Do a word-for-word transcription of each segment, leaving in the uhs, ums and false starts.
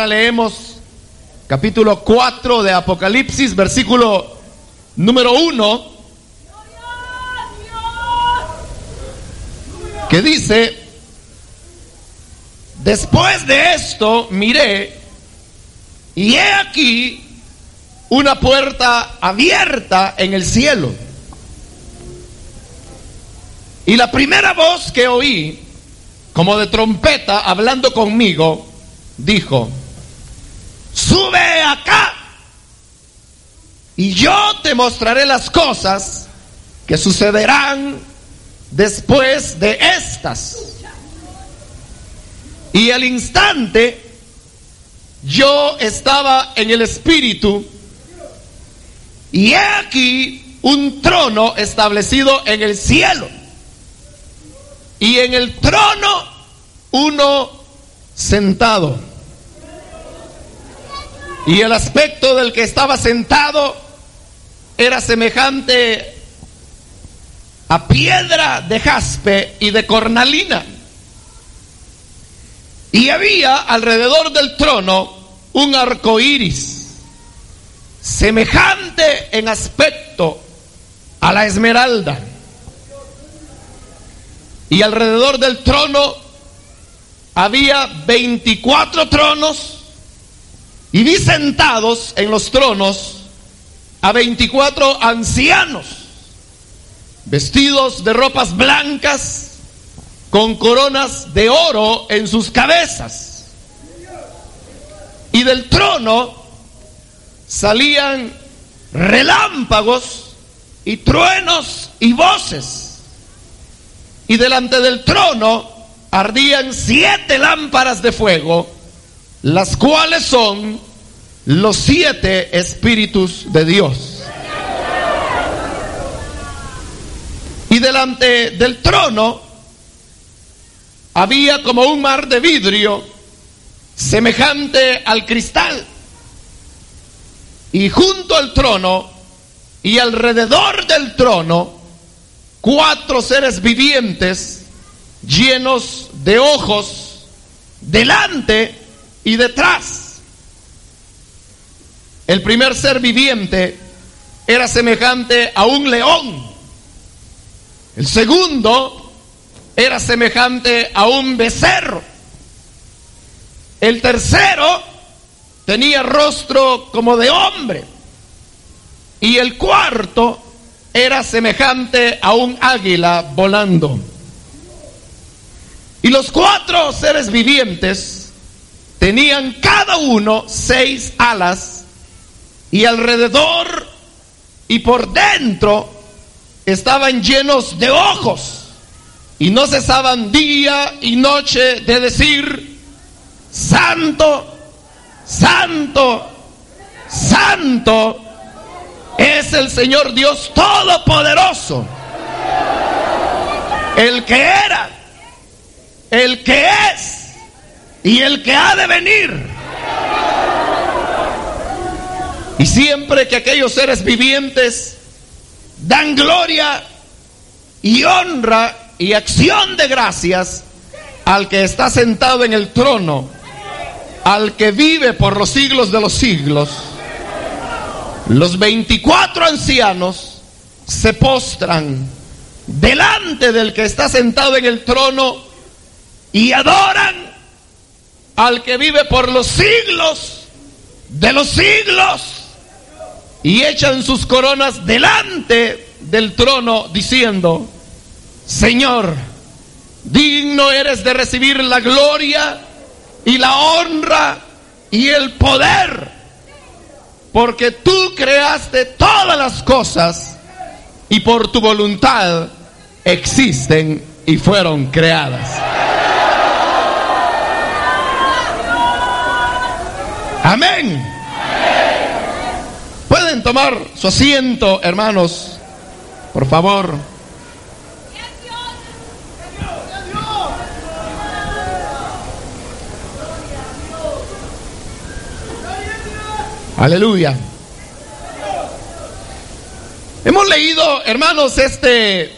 Ahora leemos capítulo cuatro de Apocalipsis, versículo número uno, que dice: después de esto miré, y he aquí una puerta abierta en el cielo. Y la primera voz que oí, como de trompeta hablando conmigo, dijo: sube acá, y yo te mostraré las cosas que sucederán después de estas. Y al instante yo estaba en el espíritu, y he aquí un trono establecido en el cielo, y en el trono uno sentado. Y el aspecto del que estaba sentado era semejante a piedra de jaspe y de cornalina. Y había alrededor del trono un arco iris, semejante en aspecto a la esmeralda. Y alrededor del trono había veinticuatro tronos, y vi sentados en los tronos a veinticuatro ancianos, vestidos de ropas blancas, con coronas de oro en sus cabezas. Y del trono salían relámpagos y truenos y voces. Y delante del trono ardían siete lámparas de fuego, las cuales son los siete espíritus de Dios. Y delante del trono había como un mar de vidrio, semejante al cristal. Y junto al trono y alrededor del trono, cuatro seres vivientes llenos de ojos delante y detrás. El primer ser viviente era semejante a un león. El segundo era semejante a un becerro. El tercero tenía rostro como de hombre. Y el cuarto era semejante a un águila volando. Y los cuatro seres vivientes tenían cada uno seis alas, y alrededor y por dentro estaban llenos de ojos, y no cesaban día y noche de decir: santo, santo, santo es el Señor Dios Todopoderoso, el que era, el que es y el que ha de venir. Y siempre que aquellos seres vivientes dan gloria y honra y acción de gracias al que está sentado en el trono, al que vive por los siglos de los siglos, los veinticuatro ancianos se postran delante del que está sentado en el trono y adoran al que vive por los siglos de los siglos, y echan sus coronas delante del trono diciendo: Señor, digno eres de recibir la gloria y la honra y el poder, porque tú creaste todas las cosas y por tu voluntad existen y fueron creadas. Amén. Pueden tomar su asiento, hermanos, por favor. Aleluya. Hemos leído, hermanos, este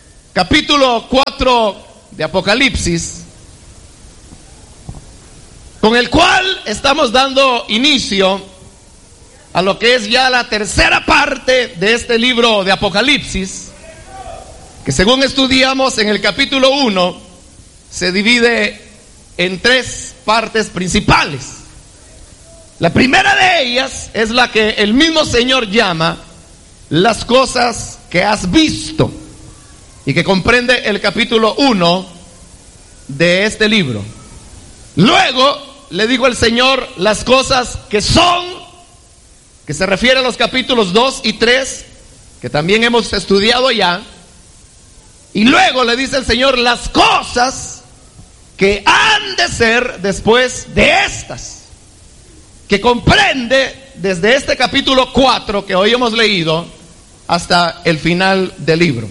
capítulo cuatro de Apocalipsis, con el cual estamos dando inicio a lo que es ya la tercera parte de este libro de Apocalipsis, que según estudiamos en el capítulo uno, se divide en tres partes principales. La primera de ellas es la que el mismo Señor llama las cosas que has visto, y que comprende el capítulo uno de este libro. Luego le dijo el Señor las cosas que son, que se refiere a los capítulos dos y tres, que también hemos estudiado ya. Y luego le dice el Señor las cosas que han de ser después de estas, que comprende desde este capítulo cuatro que hoy hemos leído hasta el final del libro.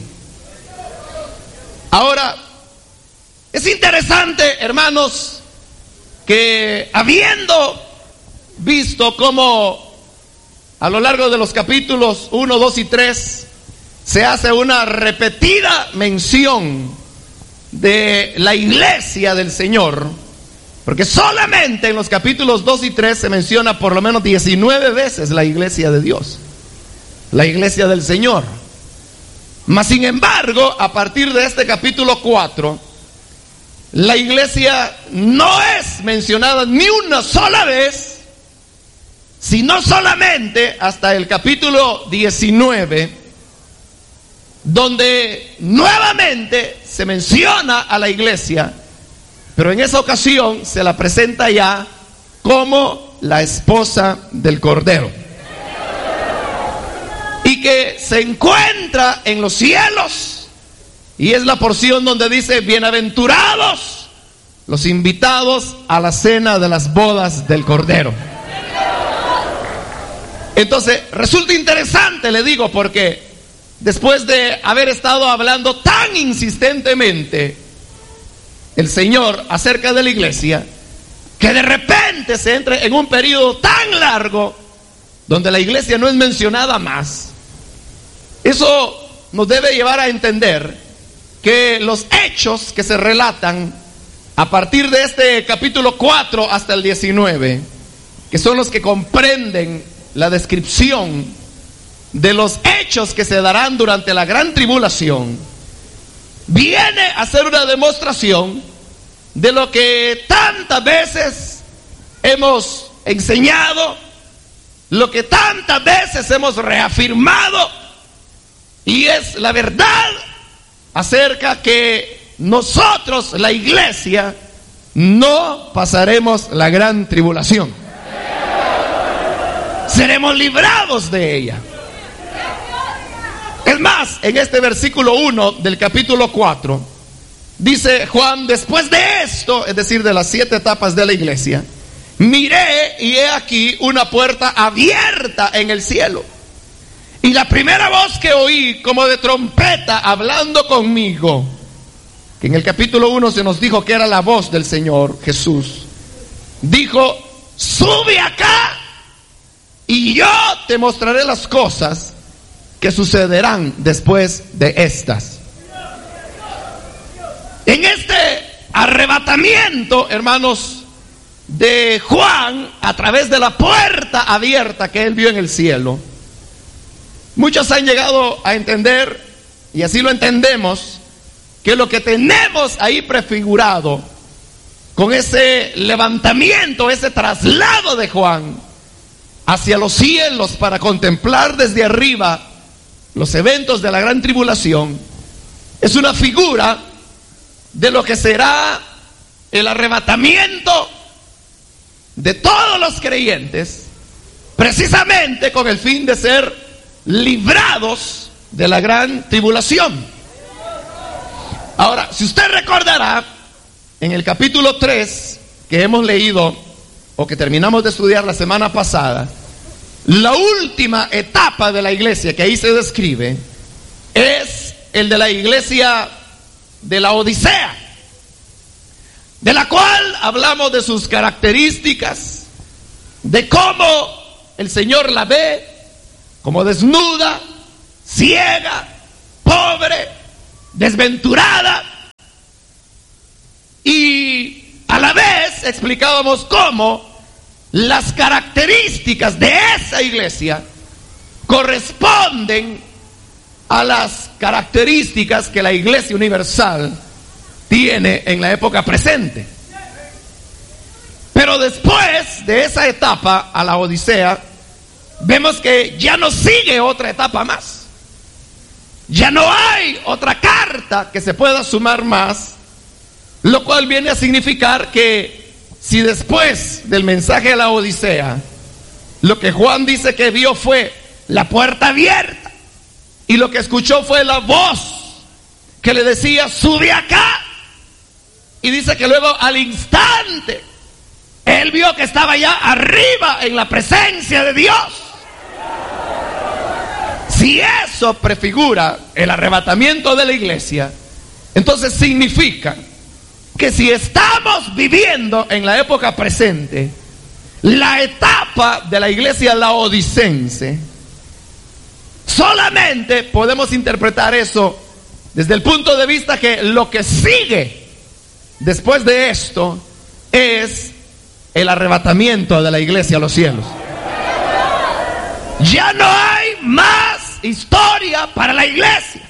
Ahora, es interesante, hermanos, que habiendo visto cómo a lo largo de los capítulos uno, dos y tres se hace una repetida mención de la iglesia del Señor, porque solamente en los capítulos dos y tres se menciona por lo menos diecinueve veces la iglesia de Dios, la iglesia del Señor. Mas sin embargo, a partir de este capítulo cuatro, la iglesia no es mencionada ni una sola vez, sino solamente hasta el capítulo diecinueve, donde nuevamente se menciona a la iglesia, pero en esa ocasión se la presenta ya como la esposa del Cordero, y que se encuentra en los cielos, y es la porción donde dice: bienaventurados los invitados a la cena de las bodas del Cordero. Entonces resulta interesante, le digo, porque después de haber estado hablando tan insistentemente el Señor acerca de la iglesia, que de repente se entre en un periodo tan largo donde la iglesia no es mencionada más, eso nos debe llevar a entender que los hechos que se relatan a partir de este capítulo cuatro hasta el diecinueve, que son los que comprenden la descripción de los hechos que se darán durante la gran tribulación, viene a ser una demostración de lo que tantas veces hemos enseñado, lo que tantas veces hemos reafirmado, y es la verdad acerca que nosotros, la iglesia, no pasaremos la gran tribulación. Seremos librados de ella. Es más, en este versículo uno del capítulo cuatro, dice Juan: después de esto, es decir, de las siete etapas de la iglesia, miré y he aquí una puerta abierta en el cielo. Y la primera voz que oí, como de trompeta, hablando conmigo, que en el capítulo uno se nos dijo que era la voz del Señor Jesús, dijo: sube acá y yo te mostraré las cosas que sucederán después de estas. En este arrebatamiento, hermanos, de Juan, a través de la puerta abierta que él vio en el cielo, muchos han llegado a entender, y así lo entendemos, que lo que tenemos ahí prefigurado con ese levantamiento, ese traslado de Juan hacia los cielos para contemplar desde arriba los eventos de la gran tribulación, es una figura de lo que será el arrebatamiento de todos los creyentes, precisamente con el fin de ser librados de la gran tribulación. Ahora, si usted recordará, en el capítulo tres que hemos leído o que terminamos de estudiar la semana pasada, la última etapa de la iglesia que ahí se describe es el de la iglesia de la Odisea, de la cual hablamos de sus características, de cómo el Señor la ve como desnuda, ciega, pobre, desventurada, y a a la vez explicábamos cómo las características de esa iglesia corresponden a las características que la Iglesia Universal tiene en la época presente. Pero después de esa etapa, a la Odisea, vemos que ya no sigue otra etapa más. Ya no hay otra carta que se pueda sumar más, lo cual viene a significar que si después del mensaje de la Odisea, lo que Juan dice que vio fue la puerta abierta, y lo que escuchó fue la voz que le decía, sube acá. Y dice que luego al instante, él vio que estaba ya arriba en la presencia de Dios. Si eso prefigura el arrebatamiento de la iglesia, entonces significa que si estamos viviendo en la época presente, la etapa de la iglesia laodicense, solamente podemos interpretar eso desde el punto de vista que lo que sigue después de esto es el arrebatamiento de la iglesia a los cielos. Ya no hay más historia para la iglesia.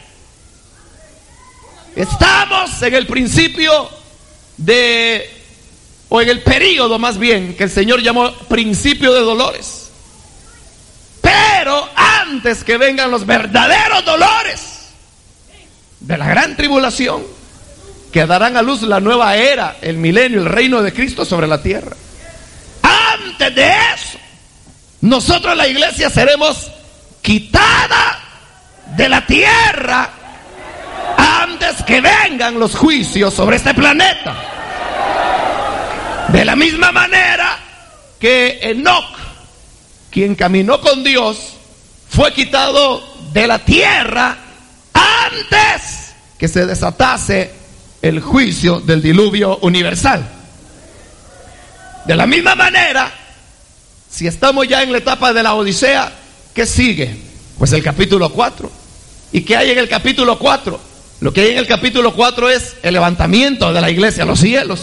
Estamos en el principio de, o en el periodo más bien, que el Señor llamó principio de dolores. Pero antes que vengan los verdaderos dolores de la gran tribulación, que darán a luz la nueva era, el milenio, el reino de Cristo sobre la tierra. Antes de eso, nosotros la iglesia seremos quitada de la tierra antes que vengan los juicios sobre este planeta. De la misma manera que Enoc, quien caminó con Dios, fue quitado de la tierra antes que se desatase el juicio del diluvio universal. De la misma manera, si estamos ya en la etapa de la Odisea, ¿qué sigue? Pues el capítulo cuatro. ¿Y qué hay en el capítulo cuatro? Lo que hay en el capítulo cuatro es el levantamiento de la iglesia a los cielos.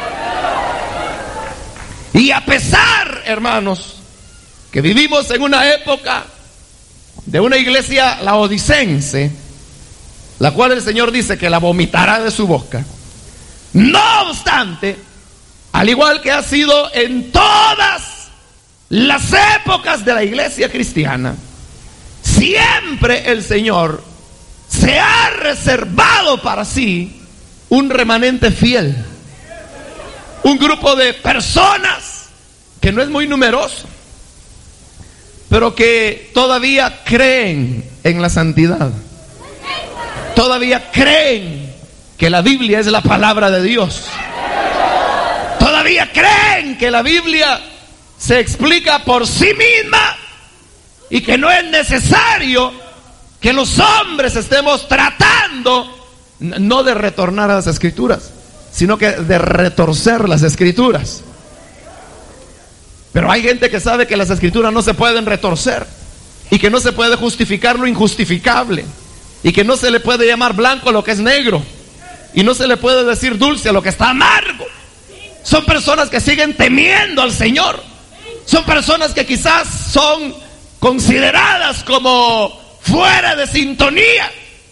Y a pesar, hermanos, que vivimos en una época de una iglesia laodicense, la cual el Señor dice que la vomitará de su boca, no obstante, al igual que ha sido en todas las épocas de la iglesia cristiana, siempre el Señor se ha reservado para sí un remanente fiel, un grupo de personas que no es muy numeroso, pero que todavía creen en la santidad, todavía creen que la Biblia es la palabra de Dios, todavía creen que la Biblia se explica por sí misma y que no es necesario que los hombres estemos tratando no de retornar a las escrituras, sino que de retorcer las escrituras. Pero hay gente que sabe que las escrituras no se pueden retorcer y que no se puede justificar lo injustificable y que no se le puede llamar blanco a lo que es negro y no se le puede decir dulce a lo que está amargo. Son personas que siguen temiendo al Señor. Son personas que quizás son consideradas como fuera de sintonía,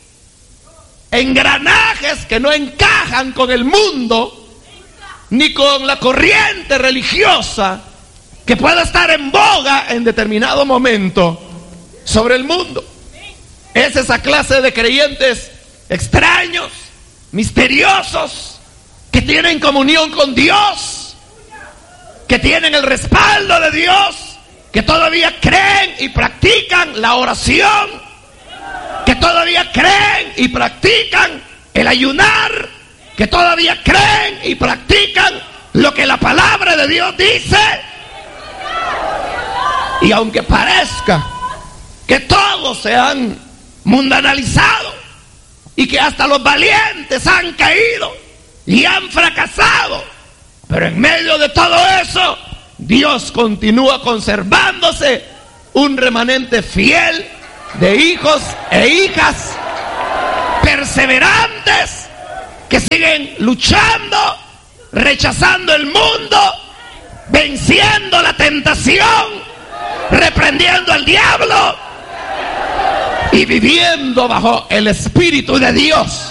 engranajes que no encajan con el mundo ni con la corriente religiosa que pueda estar en boga en determinado momento sobre el mundo. Es esa clase de creyentes extraños, misteriosos, que tienen comunión con Dios, que tienen el respaldo de Dios, que todavía creen y practican la oración, que todavía creen y practican el ayunar, que todavía creen y practican lo que la palabra de Dios dice. Y aunque parezca que todos se han mundanalizado y que hasta los valientes han caído y han fracasado, pero en medio de todo eso, Dios continúa conservándose un remanente fiel de hijos e hijas perseverantes que siguen luchando, rechazando el mundo, venciendo la tentación, reprendiendo al diablo y viviendo bajo el Espíritu de Dios.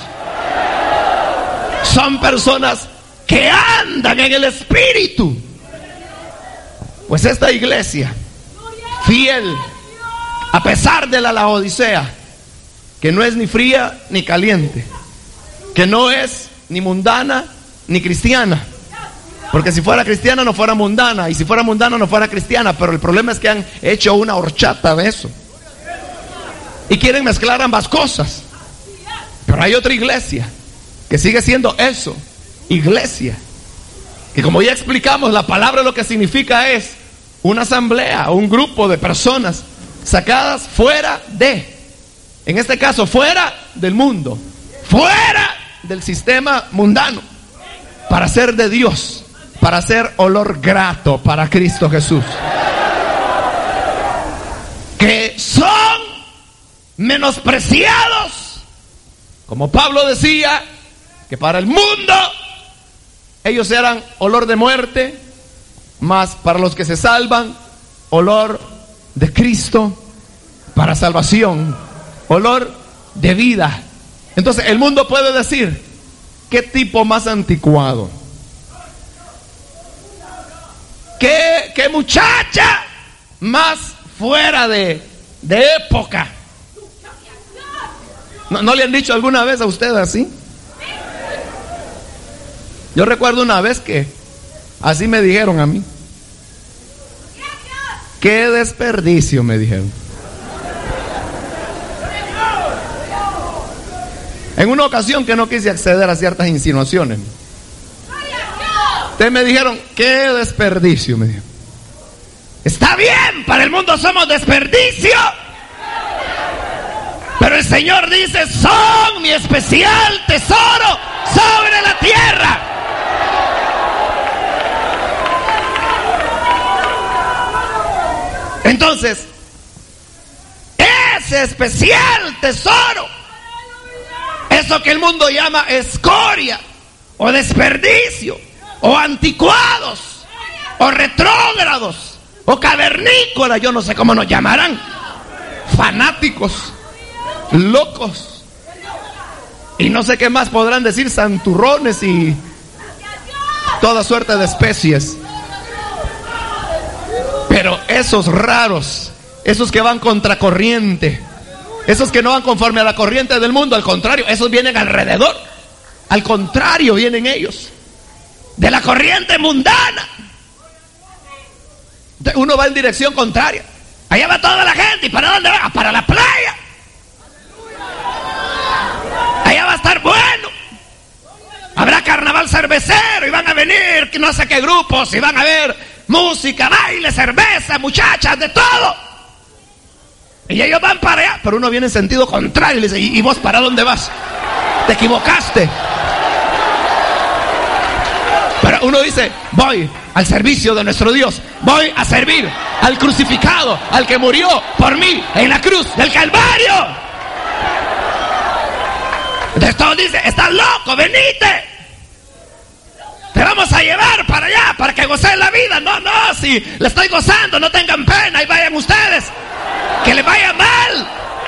Son personas que andan en el Espíritu. Pues esta iglesia, fiel, a pesar de la Laodicea, que no es ni fría ni caliente, que no es ni mundana ni cristiana, porque si fuera cristiana no fuera mundana, y si fuera mundana no fuera cristiana, pero el problema es que han hecho una horchata de eso y quieren mezclar ambas cosas. Pero hay otra iglesia que sigue siendo eso, iglesia, que como ya explicamos, la palabra lo que significa es una asamblea o un grupo de personas sacadas fuera de, en este caso fuera del mundo, fuera del sistema mundano, para ser de Dios, para ser olor grato para Cristo Jesús, que son menospreciados, como Pablo decía, que para el mundo ellos eran olor de muerte, mas para los que se salvan, olor de Cristo para salvación, olor de vida. Entonces el mundo puede decir: ¿qué tipo más anticuado? ¿Qué, qué muchacha más fuera de, de época? ¿No, ¿No le han dicho alguna vez a usted así? Yo recuerdo una vez que así me dijeron a mí. ¡Qué desperdicio!, me dijeron. En una ocasión que no quise acceder a ciertas insinuaciones, ustedes me dijeron: ¡qué desperdicio!, me dijeron. Está bien, para el mundo somos desperdicio, pero el Señor dice: son mi especial tesoro sobre la tierra. Entonces, ese especial tesoro, eso que el mundo llama escoria, o desperdicio, o anticuados, o retrógrados, o cavernícolas, yo no sé cómo nos llamarán, fanáticos, locos, y no sé qué más podrán decir, santurrones y toda suerte de especies. Pero esos raros, esos que van contracorriente, esos que no van conforme a la corriente del mundo, al contrario, esos vienen alrededor, al contrario vienen ellos, de la corriente mundana. Uno va en dirección contraria, allá va toda la gente, ¿y para dónde va? Para la playa. Allá va a estar bueno, habrá carnaval cervecero y van a venir no sé qué grupos y van a ver música, baile, cerveza, muchachas, de todo. Y ellos van para allá, pero uno viene en sentido contrario y le dice: ¿y vos para dónde vas? Te equivocaste. Pero uno dice: voy al servicio de nuestro Dios, voy a servir al crucificado, al que murió por mí en la cruz del Calvario. Entonces todos dicen: estás loco, venite, te vamos a llevar para allá para que gocen la vida. No, no, si le estoy gozando, no tengan pena y vayan ustedes, que les vaya mal.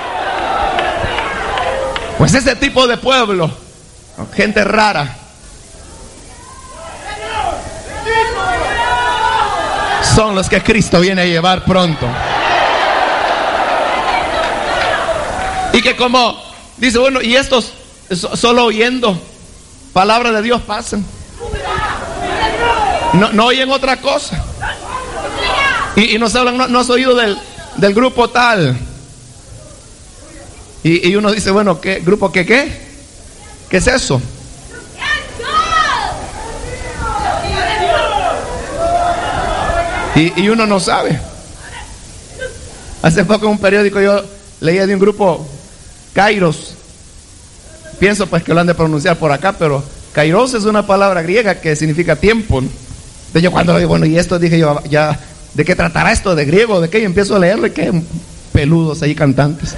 Pues ese tipo de pueblo, gente rara, son los que Cristo viene a llevar pronto. Y que como dice, bueno, y estos solo oyendo palabra de Dios pasan. No, no oyen otra cosa. Y, y nos hablan: no, no has oído del, del grupo tal. Y, y uno dice: bueno, ¿qué grupo qué qué? ¿Qué es eso? Y, y uno no sabe. Hace poco en un periódico yo leía de un grupo, Kairos. Pienso pues que lo han de pronunciar por acá, pero Kairos es una palabra griega que significa tiempo, ¿no? Entonces yo cuando lo digo, bueno, y esto dije yo, ya, ¿de qué tratará esto? ¿De griego? ¿De qué? Y empiezo a leerlo y qué peludos ahí cantantes.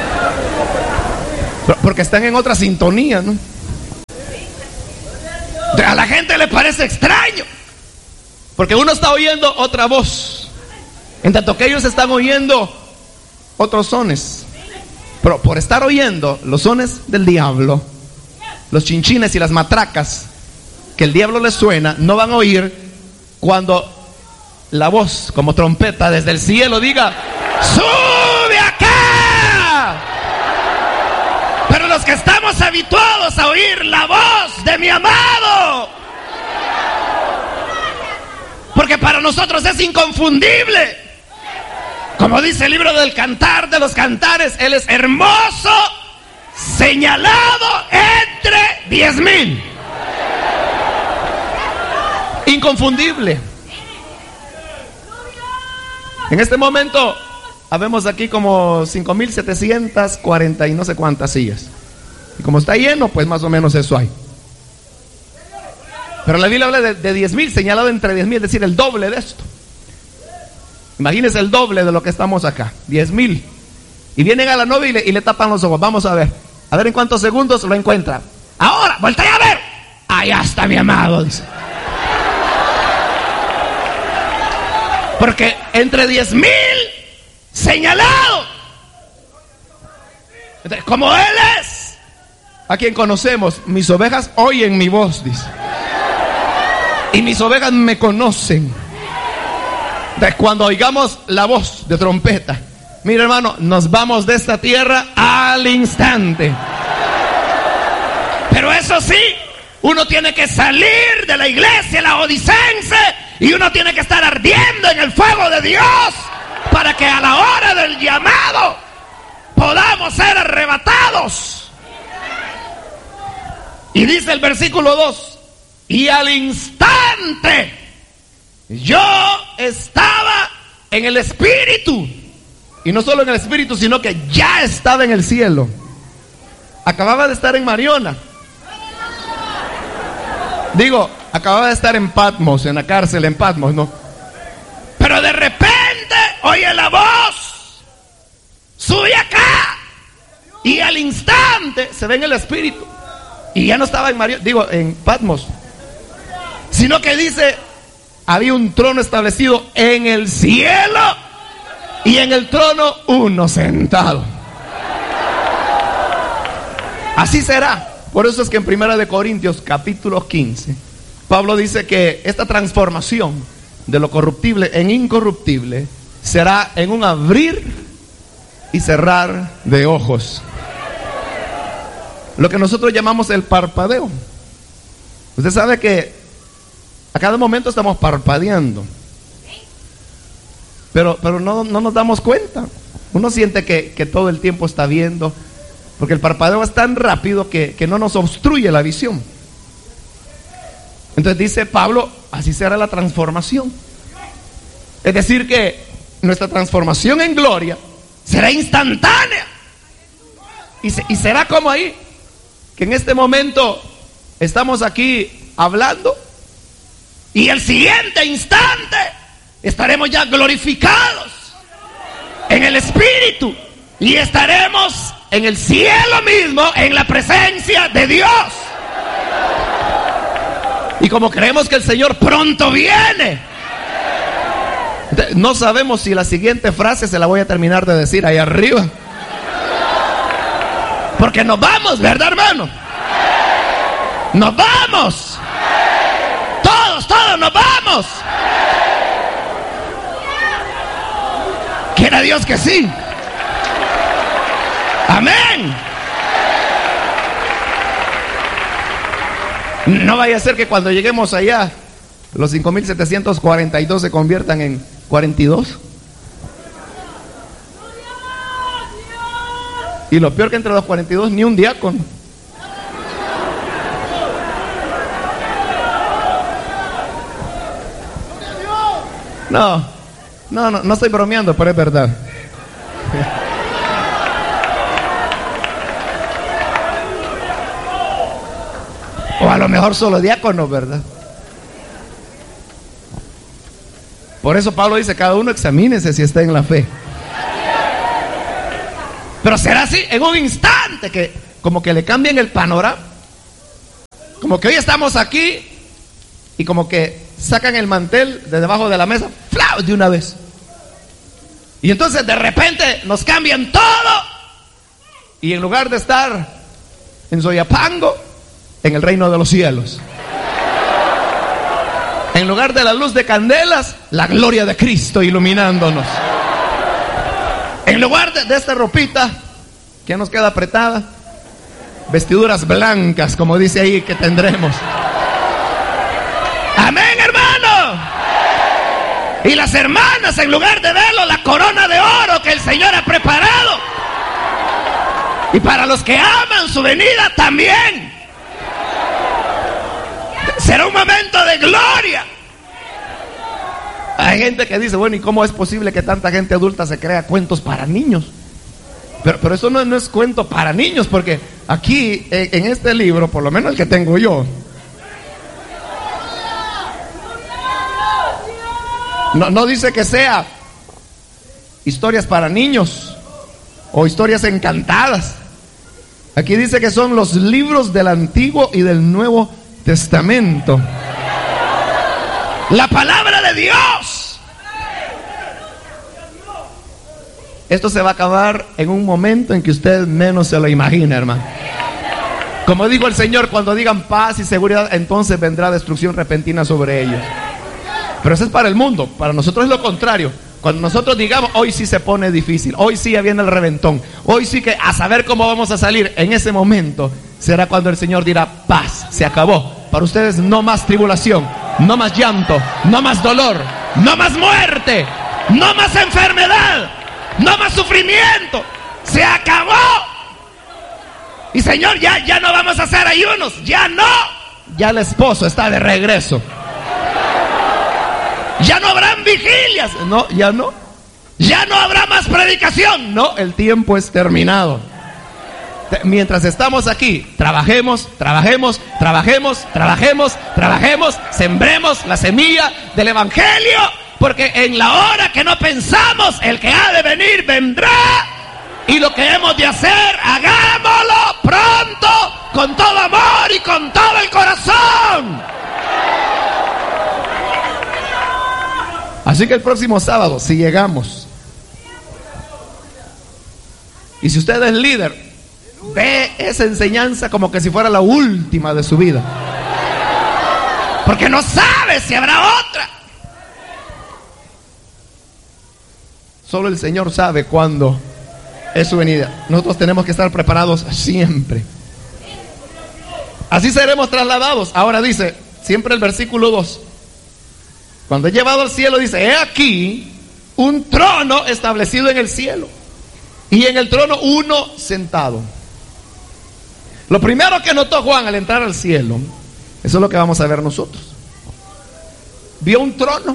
Porque están en otra sintonía, ¿no? A la gente le parece extraño, porque uno está oyendo otra voz, en tanto que ellos están oyendo otros sones. Pero por estar oyendo los sones del diablo, los chinchines y las matracas que el diablo les suena, no van a oír cuando la voz como trompeta desde el cielo diga: ¡sube acá! Pero los que estamos habituados a oír la voz de mi amado, porque para nosotros es inconfundible, como dice el libro del Cantar de los Cantares, Él es hermoso, señalado entre diez mil. Inconfundible. En este momento habemos aquí como cinco mil setecientas cuarenta y no sé cuántas sillas. Y como está lleno, pues más o menos eso hay. Pero la Biblia habla de, de diez mil, señalado entre diez mil, es decir, el doble de esto. Imagínense el doble de lo que estamos acá, diez mil. Y vienen a la novia y le, y le tapan los ojos. Vamos a ver, a ver en cuántos segundos lo encuentra. Ahora, voltea a ver. Allá está mi amado, dice. Porque entre diez mil señalado, como Él es, a quien conocemos, mis ovejas oyen mi voz, dice. Y mis ovejas me conocen. De cuando oigamos la voz de trompeta, mira hermano, nos vamos de esta tierra al instante. Pero eso sí, uno tiene que salir de la iglesia laodicense y uno tiene que estar ardiendo en el fuego de Dios para que a la hora del llamado podamos ser arrebatados. Y dice el versículo dos: y al instante yo estaba en el Espíritu. Y no solo en el Espíritu, sino que ya estaba en el cielo. Acababa de estar en Mariona. Digo, acababa de estar en Patmos, en la cárcel en Patmos, ¿no? Pero de repente oye la voz: sube acá. Y al instante se ve en el Espíritu. Y ya no estaba en Mariona, digo, en Patmos, sino que dice: había un trono establecido en el cielo y en el trono uno sentado. Así será. Por eso es que en Primera de Corintios capítulo quince Pablo dice que esta transformación de lo corruptible en incorruptible será en un abrir y cerrar de ojos, lo que nosotros llamamos el parpadeo. Usted sabe que a cada momento estamos parpadeando, pero, pero no, no nos damos cuenta. Uno siente que, que todo el tiempo está viendo, porque el parpadeo es tan rápido que, que no nos obstruye la visión. Entonces dice Pablo: así será la transformación. Es decir, que nuestra transformación en gloria será instantánea. Y, se, y será como ahí, que en este momento estamos aquí hablando, y el siguiente instante estaremos ya glorificados en el Espíritu y estaremos en el cielo mismo, en la presencia de Dios. Y como creemos que el Señor pronto viene, no sabemos si la siguiente frase se la voy a terminar de decir ahí arriba, porque nos vamos, ¿verdad, hermano? Nos vamos. Todos, todos nos vamos. Quiera Dios que sí. Amén. No vaya a ser que cuando lleguemos allá los cinco mil setecientos cuarenta y dos se conviertan en cuarenta y dos. Y lo peor, que entre los cuarenta y dos ni un diácono. No, no, no, no estoy bromeando, pero es verdad. O a lo mejor solo diáconos, ¿verdad? Por eso Pablo dice: cada uno examínese si está en la fe. Pero será así, en un instante, que como que le cambien el panorama. como que hoy estamos aquí y como que sacan el mantel de debajo de la mesa, ¡flau!, de una vez. Y entonces de repente nos cambian todo. Y en lugar de estar en Soyapango, en el reino de los cielos. En lugar de la luz de candelas, la gloria de Cristo iluminándonos. En lugar de, de esta ropita que nos queda apretada, vestiduras blancas, como dice ahí, que tendremos. Amén, hermano. Y las hermanas, en lugar de verlo, la corona de oro que el Señor ha preparado. Y para los que aman su venida también. Será un momento de gloria. Hay gente que dice, bueno, ¿y cómo es posible que tanta gente adulta se crea cuentos para niños? Pero, pero eso no, no es cuento para niños, porque aquí en, en este libro, por lo menos el que tengo yo, no, no dice que sea historias para niños o historias encantadas. Aquí dice que son los libros del Antiguo y del Nuevo Testamento. La palabra de Dios. Esto se va a acabar en un momento en que usted menos se lo imagina, hermano. Como dijo el Señor, cuando digan paz y seguridad, entonces vendrá destrucción repentina sobre ellos. Pero eso es para el mundo. Para nosotros es lo contrario. Cuando nosotros digamos, hoy sí se pone difícil, hoy sí ya viene el reventón, hoy sí que a saber cómo vamos a salir, en ese momento será cuando el Señor dirá, paz, se acabó. Para ustedes no más tribulación, no más llanto, no más dolor, no más muerte, no más enfermedad, no más sufrimiento. Se acabó. Y Señor, ya, ya no vamos a hacer ayunos, ya no. Ya el esposo está de regreso. Ya no habrán vigilias, no, ya no. Ya no habrá más predicación, no, el tiempo es terminado. Mientras estamos aquí, trabajemos, trabajemos, trabajemos, trabajemos, trabajemos, sembremos la semilla del evangelio, porque en la hora que no pensamos, el que ha de venir vendrá. Y lo que hemos de hacer, hagámoslo pronto, con todo amor y con todo el corazón. Así que el próximo sábado, si llegamos, y si usted es líder, ve esa enseñanza como que si fuera la última de su vida, porque no sabe si habrá otra. Solo el Señor sabe cuándo es su venida. Nosotros tenemos que estar preparados siempre. Así seremos trasladados. Ahora dice, siempre el versículo dos. Cuando he llevado al cielo, dice, he aquí un trono establecido en el cielo. Y en el trono uno sentado. Lo primero que notó Juan al entrar al cielo, eso es lo que vamos a ver nosotros. Vio un trono.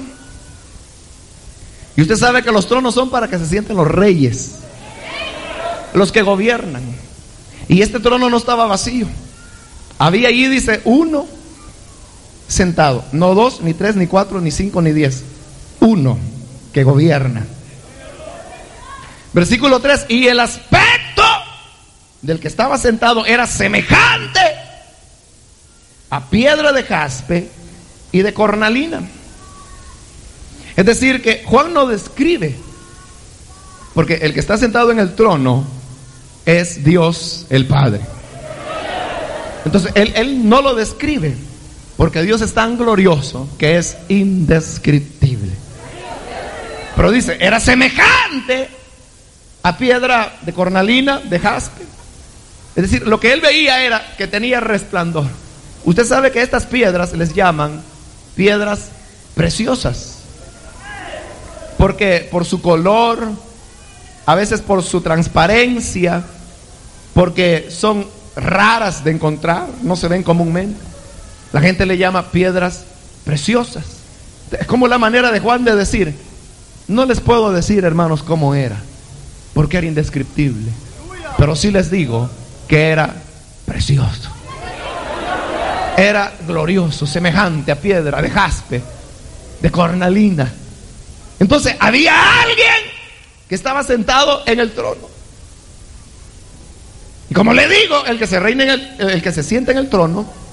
Y usted sabe que los tronos son para que se sienten los reyes, los que gobiernan. Y este trono no estaba vacío. Había allí, dice, uno sentado. No dos, ni tres, ni cuatro, ni cinco, ni diez. Uno que gobierna. Versículo tres. Y el aspecto del que estaba sentado era semejante a piedra de jaspe y de cornalina. Es decir, que Juan no describe, porque el que está sentado en el trono es Dios el Padre. Entonces él, él no lo describe, porque Dios es tan glorioso que es indescriptible. Pero dice, era semejante a piedra de cornalina, de jaspe. Es decir, lo que él veía era que tenía resplandor. Usted sabe que estas piedras les llaman piedras preciosas, porque por su color, a veces por su transparencia, porque son raras de encontrar, no se ven comúnmente. La gente le llama piedras preciosas. Es como la manera de Juan de decir, no les puedo decir, hermanos, cómo era, porque era indescriptible, pero sí les digo que era precioso, era glorioso, semejante a piedra de jaspe, de cornalina. Entonces había alguien que estaba sentado en el trono. Y como le digo, el que se reina en el, el que se sienta en el trono